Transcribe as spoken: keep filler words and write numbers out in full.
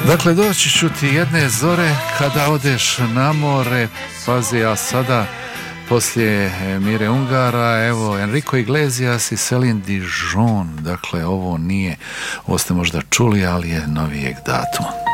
Dakle, doći ću ti jedne zore kada odeš na more. Pazi, a sada poslije Mire Ungara, evo Enrico Iglesias i Celine Dion. Dakle, ovo nije, ovo ste možda čuli, ali je novijeg datuma.